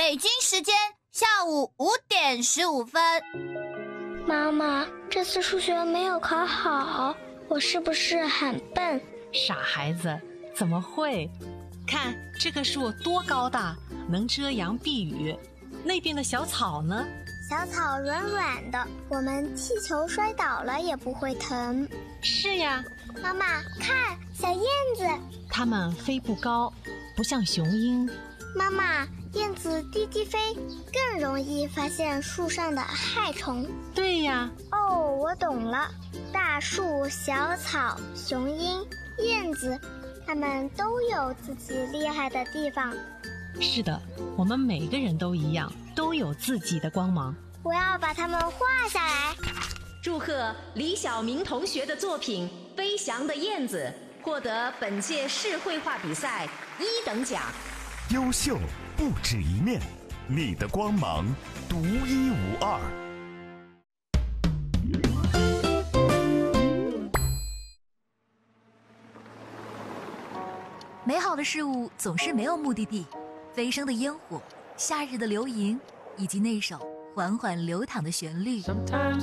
北京时间下午5点15分。 妈妈，这次数学没有考好，我是不是很笨？ 傻孩子，怎么会？看这棵树多高大，能遮阳避雨。那边的小草呢？ 小草软软的，我们踢球摔倒了也不会疼。 是呀。 妈妈，看小燕子， 它们飞不高，不像雄鹰。 妈妈，燕子低低飞，更容易发现树上的害虫。 对呀。 哦，我懂了，大树、小草、雄鹰、燕子，它们都有自己厉害的地方。 是的，我们每个人都一样，都有自己的光芒。 我要把它们画下来。 祝贺李晓明同学的作品《飞翔的燕子》获得本届市绘画比赛1等奖。 优秀不止一面，你的光芒独一无二。 美好的事物总是没有目的地，飞升的烟火，夏日的流萤，以及那首缓缓流淌的旋律。